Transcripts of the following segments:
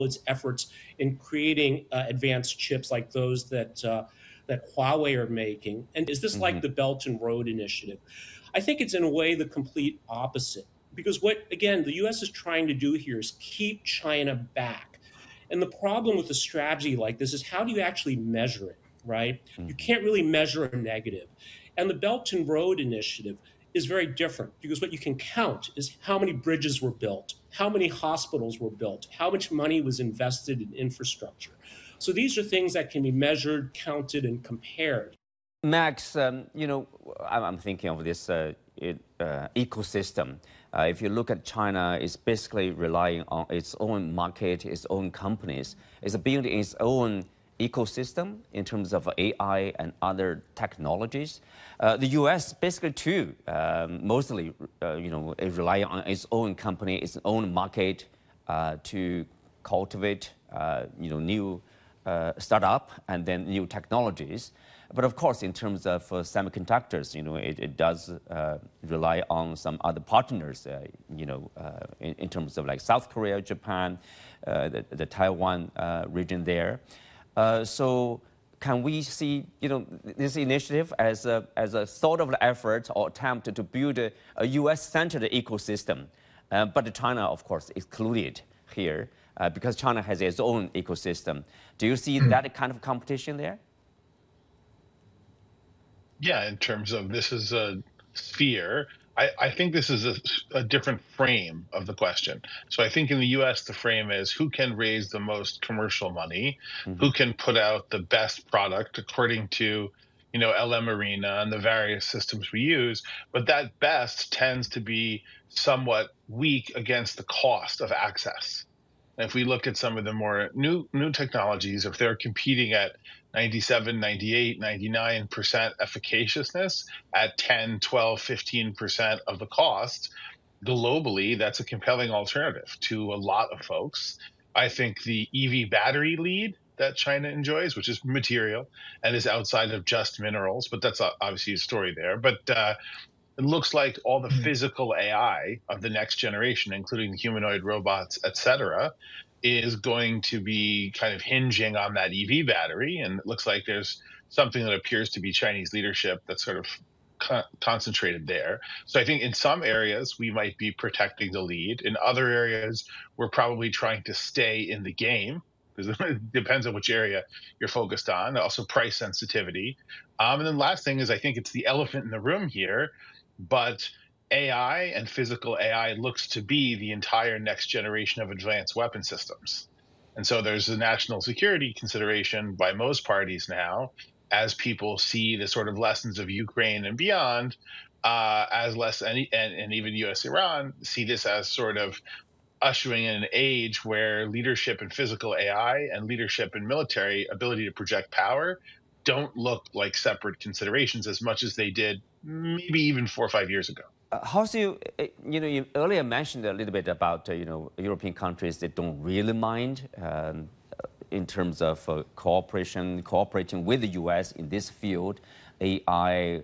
its efforts in creating advanced chips like those that Huawei are making? And is this like the Belt and Road Initiative? I think it's in a way the complete opposite. Because what, again, the US is trying to do here is keep China back. And the problem with a strategy like this is how do you actually measure it, right? You can't really measure a negative. And the Belt and Road Initiative is very different because what you can count is how many bridges were built, how many hospitals were built, how much money was invested in infrastructure. So these are things that can be measured, counted, and compared. Max, I'm thinking of this ecosystem. If you look at China, it's basically relying on its own market, its own companies. It's building its own ecosystem in terms of AI and other technologies. The U.S. basically too, mostly, is relying on its own company, its own market to cultivate, new startup and then new technologies. But of course, in terms of semiconductors, it does rely on some other partners, in terms of like South Korea, Japan, the Taiwan region there. So can we see, this initiative as a sort of effort or attempt to build a U.S.-centered ecosystem, but China, of course, excluded here because China has its own ecosystem. Do you see that kind of competition there? Yeah, in terms of this is a sphere, I think this is a different frame of the question. So I think in the US, the frame is who can raise the most commercial money, who can put out the best product according to, LM Arena and the various systems we use. But that best tends to be somewhat weak against the cost of access. And if we look at some of the more new technologies, if they're competing at 97, 98, 99% efficaciousness at 10, 12, 15% of the cost, globally, that's a compelling alternative to a lot of folks. I think the EV battery lead that China enjoys, which is material and is outside of just minerals, but that's obviously a story there. But it looks like all the physical AI of the next generation, including the humanoid robots, et cetera, is going to be kind of hinging on that EV battery. And it looks like there's something that appears to be Chinese leadership that's sort of concentrated there. So I think in some areas, we might be protecting the lead. In other areas, we're probably trying to stay in the game, because it depends on which area you're focused on. Also price sensitivity. And then last thing is, I think it's the elephant in the room here, but AI and physical AI looks to be the entire next generation of advanced weapon systems. And so there's a national security consideration by most parties now, as people see the sort of lessons of Ukraine and beyond, and even US-Iran see this as sort of ushering in an age where leadership in physical AI and leadership in military ability to project power don't look like separate considerations as much as they did maybe even 4 or 5 years ago. You earlier mentioned a little bit about, European countries that don't really mind in terms of cooperating with the U.S. in this field, AI,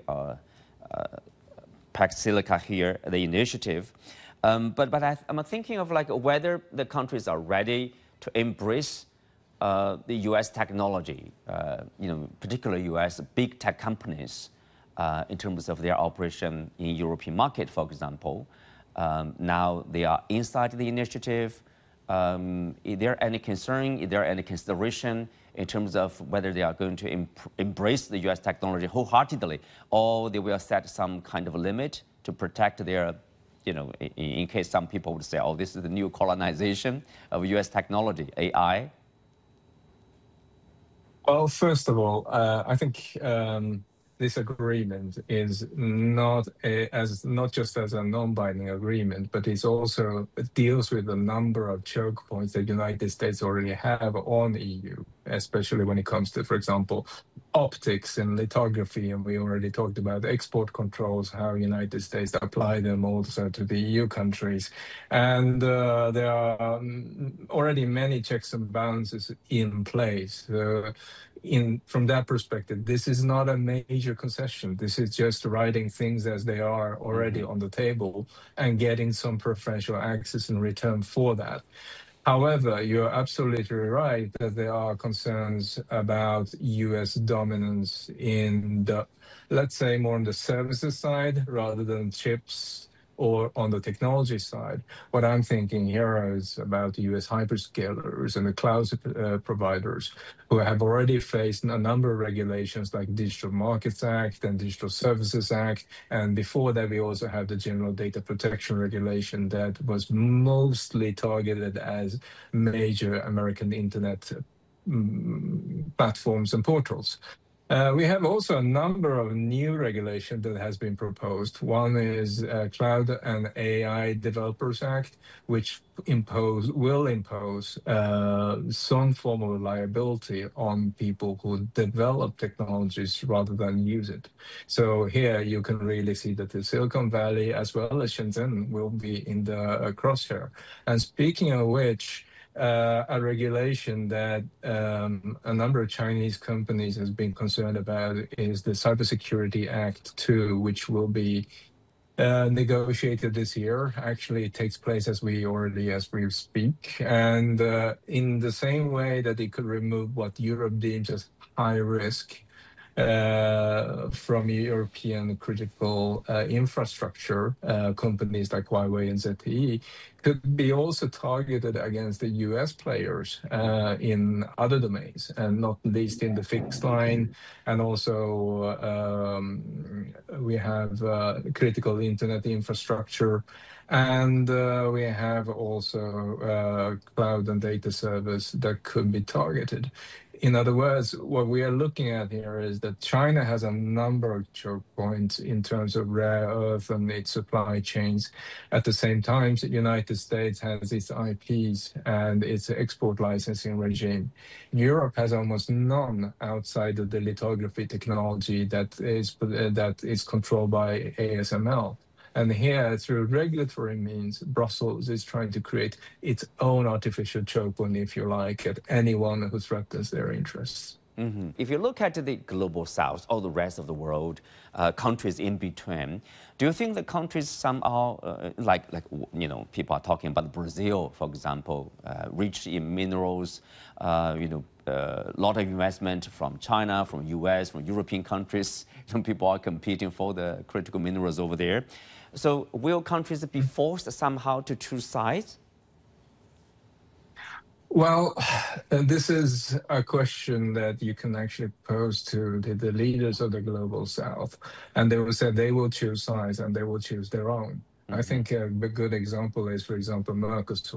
Pax Silica here, the initiative. But I'm thinking of like whether the countries are ready to embrace the U.S. technology, particularly U.S. big tech companies, in terms of their operation in European market, for example. Now they are inside the initiative. Is there any concern, is there any consideration in terms of whether they are going to embrace the U.S. technology wholeheartedly, or they will set some kind of limit to protect their, in case some people would say, oh, this is the new colonization of U.S. technology, AI? Well, first of all, I think this agreement is not just as a non-binding agreement, but it also deals with a number of choke points that the United States already have on the EU, especially when it comes to, for example, optics and lithography. And we already talked about export controls, how United States apply them also to the EU countries. And there are already many checks and balances in place. From that perspective, this is not a major concession. This is just writing things as they are already on the table and getting some preferential access in return for that. However, you're absolutely right that there are concerns about US dominance in the, let's say, more on the services side rather than chips or on the technology side. What I'm thinking here is about the US hyperscalers and the cloud providers who have already faced a number of regulations like Digital Markets Act and Digital Services Act. And before that, we also have the General Data Protection Regulation that was mostly targeted as major American internet platforms and portals. We have also a number of new regulations that has been proposed. One is Cloud and AI Developers Act, which will impose some form of liability on people who develop technologies rather than use it. So here you can really see that the Silicon Valley as well as Shenzhen will be in the crosshair. And speaking of which, a regulation that a number of Chinese companies has been concerned about is the Cybersecurity Act 2, which will be negotiated this year. Actually, it takes place as we speak. And in the same way that it could remove what Europe deems as high risk from European critical infrastructure, companies like Huawei and ZTE could be also targeted against the US players in other domains, and not least in the fixed line. And also we have critical internet infrastructure. And we have also cloud and data service that could be targeted. In other words, what we are looking at here is that China has a number of choke points in terms of rare earth and its supply chains. At the same time, the United States has its IPs and its export licensing regime. Europe has almost none outside of the lithography technology that is controlled by ASML. And here, through regulatory means, Brussels is trying to create its own artificial choke point, if you like, at anyone who threatens their interests. Mm-hmm. If you look at the global south, all the rest of the world, countries in between, do you think the countries somehow, people are talking about Brazil, for example, rich in minerals, a lot of investment from China, from US, from European countries. Some people are competing for the critical minerals over there. So will countries be forced somehow to choose sides? Well, this is a question that you can actually pose to the leaders of the global south. And they will say they will choose sides and they will choose their own. Mm-hmm. I think a good example is, for example, Mercosur.